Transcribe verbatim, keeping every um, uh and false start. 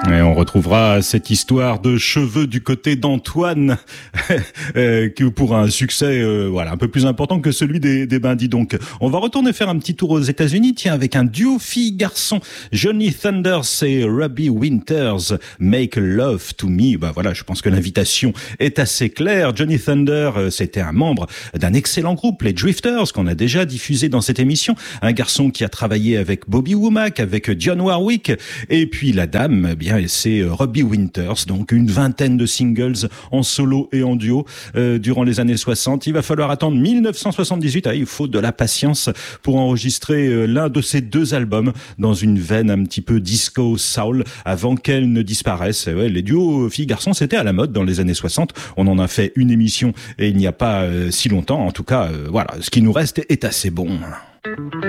Et on retrouvera cette histoire de cheveux du côté d'Antoine euh, pour un succès euh, voilà un peu plus important que celui des, des Bandits. Donc on va retourner faire un petit tour aux États-Unis, tiens, avec un duo fille-garçon, Johnny Thunders et Robbie Winters, Make Love to Me. Bah voilà, je pense que l'invitation est assez claire. Johnny Thunder, euh, c'était un membre d'un excellent groupe, les Drifters, qu'on a déjà diffusé dans cette émission. Un garçon qui a travaillé avec Bobby Womack, avec Dionne Warwick, et puis la dame, eh bien c'est Robbie Winters, donc une vingtaine de singles en solo et en duo euh, durant les années soixante. Il va falloir attendre mille neuf cent soixante-dix-huit, ah, il faut de la patience pour enregistrer euh, l'un de ces deux albums dans une veine un petit peu disco soul avant qu'elle ne disparaisse. Ouais, les duos filles-garçons, c'était à la mode dans les années soixante. On en a fait une émission et il n'y a pas euh, si longtemps. En tout cas, euh, voilà, ce qui nous reste est assez bon.